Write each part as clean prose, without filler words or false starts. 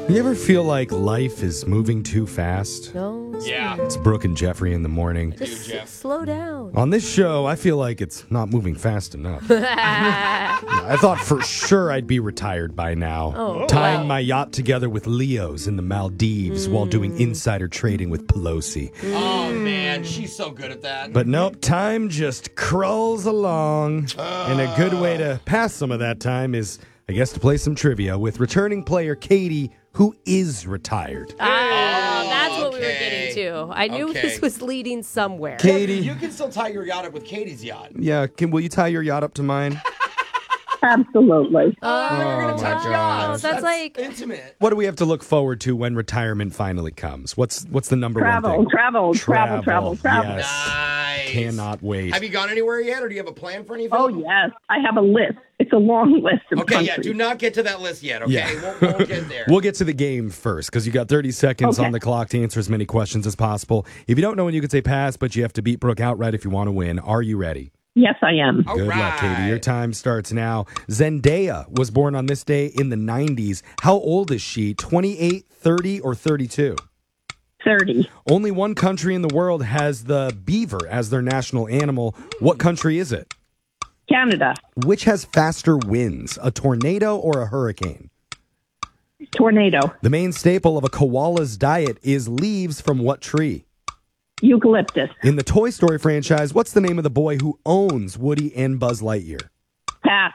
You ever feel like life is moving too fast? No. Yeah. It's Brooke and Jeffrey in the morning. Just Jeff. slow down. On this show, I feel like it's not moving fast enough. I thought for sure I'd be retired by now. Oh, tying my yacht together with Leo's in the Maldives while doing insider trading with Pelosi. Oh, man. She's so good at that. But nope, time just crawls along. And a good way to pass some of that time is, I guess, to play some trivia with returning player Katie, who is retired. That's what we were okay. getting to. I knew Okay. this was leading somewhere. Katie, You can still tie your yacht up with Katie's yacht. yeah, will you tie your yacht up to mine? Absolutely. Oh, you're my going to touch gosh. yachts. That's like- intimate. What do we have to look forward to when retirement finally comes? What's the number one thing? Travel. Yes. Nice. Cannot wait. Have you gone anywhere yet, or do you have a plan for anything? Oh, yes. I have a list. It's a long list of Okay, countries. yeah, do not get to that list yet, okay? Yeah. We'll get there. We'll get to the game first because you got 30 seconds Okay. on the clock to answer as many questions as possible. If you don't know when you can say pass, but you have to beat Brooke outright if you want to win. Are you ready? Yes, I am. All Good luck, Katie. right. Your time starts now. Zendaya was born on this day in the 90s. How old is she? 28, 30, or 32? 30. Only one country in the world has the beaver as their national animal. What country is it? Canada. Which has faster winds, a tornado or a hurricane? Tornado. The main staple of a koala's diet is leaves from what tree? Eucalyptus. In the Toy Story franchise, what's the name of the boy who owns Woody and Buzz Lightyear? Pass.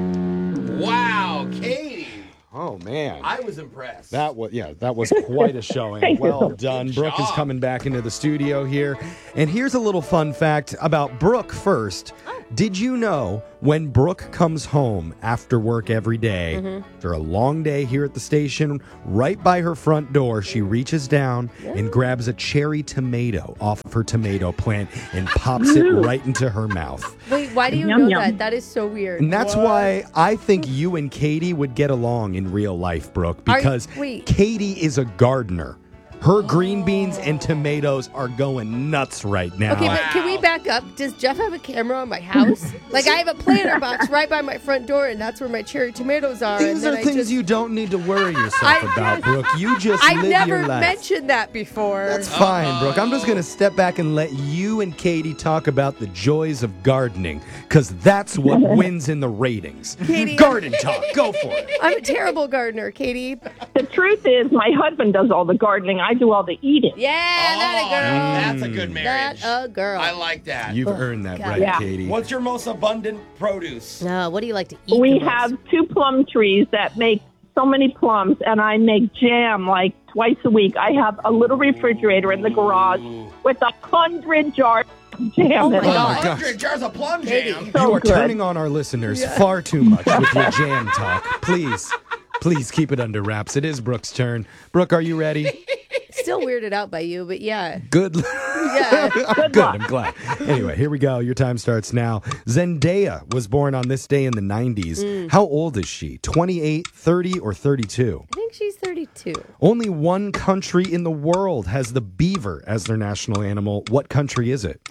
Wow, Katie. Oh, man. I was impressed. That was quite a showing. Thank you. Well done. Brooke is job. coming back into the studio here. And here's a little fun fact about Brooke first. Did you know when Brooke comes home after work every day, after a long day here at the station, right by her front door, she reaches down and grabs a cherry tomato off of her tomato plant and pops it right into her mouth. Wait, why do you Yum, know yum. that? That is so weird. And that's why I think you and Katie would get along in real life, Brooke, Are- because wait. Katie is a gardener. Her green beans and tomatoes are going nuts right now. Okay, but can we back up? Does Jeff have a camera on my house? Like, I have a planter box right by my front door, and that's where my cherry tomatoes are. and These then are I things just- you don't need to worry yourself I- about, Brooke. You just I've live never your life. mentioned that before. That's fine, Brooke. I'm just going to step back and let you and Katie talk about the joys of gardening, because that's what wins in the ratings. Katie- Garden talk. Go for it. I'm a terrible gardener, Katie. The truth is, my husband does all the gardening. I do all the eating. Yeah, that a girl. That's a good marriage. That a girl. I like that. You've earned that God. right, Yeah. Katie. What's your most abundant produce? What do you like to eat? We the most? have 2 plum trees that make so many plums, and I make jam like twice a week. I have a little refrigerator in the garage with 100 jars of jam Oh in my it. God. 100 jars of plum jam. So You are good. turning on our listeners far too much with your jam talk. Please keep it under wraps. It is Brooke's turn. Brooke, are you ready? Still weirded out by you, but yeah. Good. Yeah. Good. I'm glad. Anyway, here we go. Your time starts now. Zendaya was born on this day in the 90s. How old is she? 28, 30, or 32? I think she's 32. Only one country in the world has the beaver as their national animal. What country is it?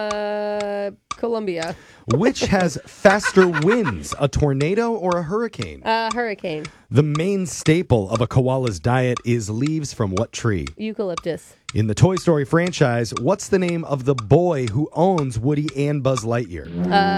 Colombia. Which has faster winds, a tornado or a hurricane? Hurricane. The main staple of a koala's diet is leaves from what tree? Eucalyptus. In the Toy Story franchise, what's the name of the boy who owns Woody and Buzz Lightyear?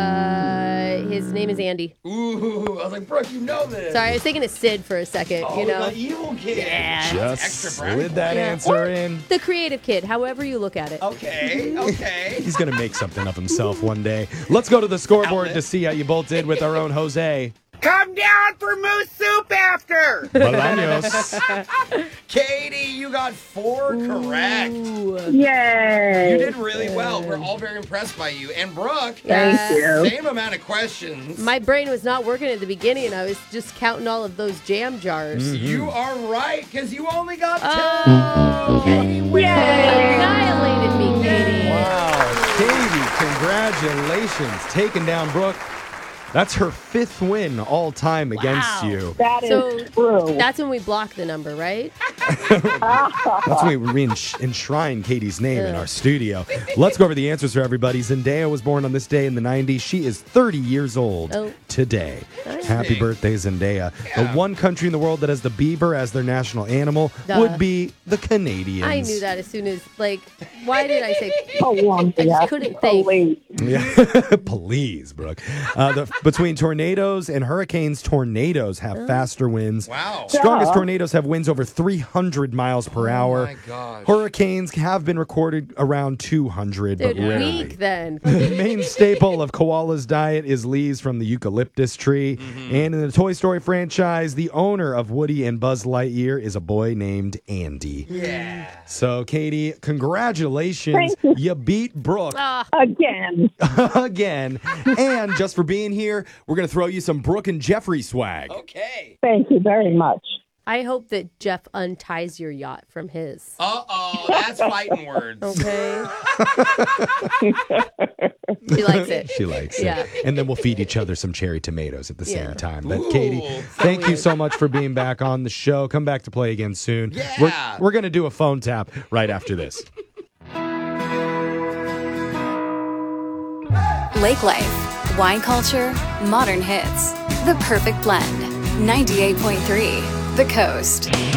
His name is Andy. Ooh, I was like, Brooke, you know this. Sorry, I was thinking of Sid for a second, Oh, you know. the evil kid. Yeah. Just Extra brownie slid that Yeah. answer Or in. The creative kid, however you look at it. Okay. He's going to make something of himself one day. Let's go to the scoreboard Outlet. to see how you both did with our own Jose. Come down for moose soup after. Bolaños. Katie, you got 4 correct. Yay. You did really well. We're all very impressed by you. And Brooke, Thank you. same amount of questions. My brain was not working at the beginning. I was just counting all of those jam jars. You are right, because you only got 2. Oh. Katie wins. Annihilated me, Katie. Wow. Katie, congratulations. Taking down Brooke. That's her 5th win all time against Wow. you. That is So true. that's when we block the number, right? That's when we enshrine Katie's name in our studio. Let's go over the answers for everybody. Zendaya was born on this day in the 90s. She is 30 years old today. Happy birthday, Zendaya. The one country in the world that has the beaver as their national animal would be the Canadians. I knew that as soon as, why did I say? Columbia. I just couldn't think. Please. Yeah. Please, Brooke. Between tornadoes and hurricanes, tornadoes have faster winds. Wow. Strongest tornadoes have winds over 300 miles per hour. my gosh. Hurricanes have been recorded around 200, but Dude, rarely. weak then. The main staple of koala's diet is leaves from the eucalyptus tree. Mm-hmm. And in the Toy Story franchise, the owner of Woody and Buzz Lightyear is a boy named Andy. Yeah. So, Katie, congratulations. You beat Brooke Again. again. And just for being here, we're going to throw you some Brooke and Jeffrey swag. Okay. Thank you very much. I hope that Jeff unties your yacht from his. Uh-oh, that's fighting words. Okay. She likes it. She likes Yeah. it. And then we'll feed each other some cherry tomatoes at the same Yeah. time. But Katie, thank you so much for being back on the show. Come back to play again soon. Yeah. We're going to do a phone tap right after this. Lake Life, wine culture, modern hits. The perfect blend. 98.3 The Coast.